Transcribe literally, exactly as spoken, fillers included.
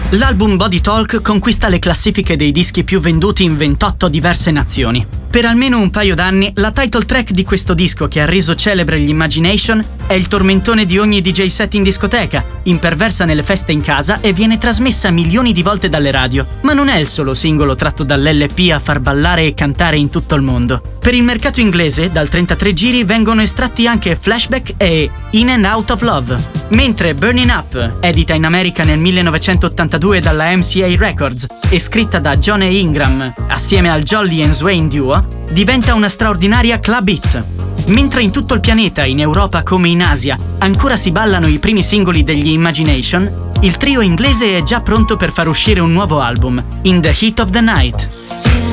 L'album Body Talk conquista le classifiche dei dischi più venduti in ventotto diverse nazioni. Per almeno un paio d'anni, la title track di questo disco, che ha reso celebre gli Imagination, è il tormentone di ogni D J set in discoteca, imperversa nelle feste in casa e viene trasmessa milioni di volte dalle radio. Ma non è il solo singolo tratto dall'L P a far ballare e cantare in tutto il mondo. Per il mercato inglese, dal trentatré giri vengono estratti anche Flashback e In and Out of Love. Mentre Burning Up, edita in America nel millenovecentottantadue dalla M C A Records e scritta da John E. Ingram assieme al Jolly and Swain Duo, diventa una straordinaria club hit. Mentre in tutto il pianeta, in Europa come in Asia, ancora si ballano i primi singoli degli Imagination, il trio inglese è già pronto per far uscire un nuovo album, In the Heat of the Night.